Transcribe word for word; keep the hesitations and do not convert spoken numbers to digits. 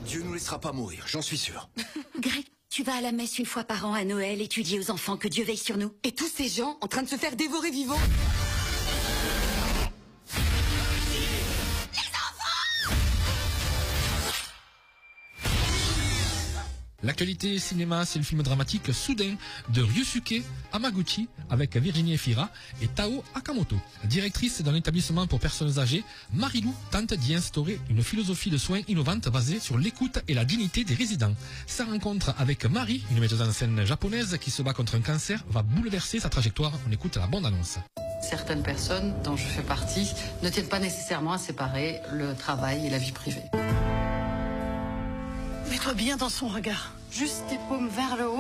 Dieu nous laissera pas mourir, j'en suis sûr. Greg, tu vas à la messe une fois par an à Noël et tu dis aux enfants que Dieu veille sur nous. Et tous ces gens en train de se faire dévorer vivants. L'actualité cinéma, c'est le film dramatique Soudain de Ryusuke Hamaguchi avec Virginie Efira et Tao Akamoto. Directrice d'un établissement pour personnes âgées, Marilou tente d'y instaurer une philosophie de soins innovante basée sur l'écoute et la dignité des résidents. Sa rencontre avec Marie, une metteuse en scène japonaise qui se bat contre un cancer, va bouleverser sa trajectoire. On écoute la bande-annonce. Certaines personnes, dont je fais partie, ne tiennent pas nécessairement à séparer le travail et la vie privée. Mets-toi bien dans son regard. Juste tes paumes vers le haut.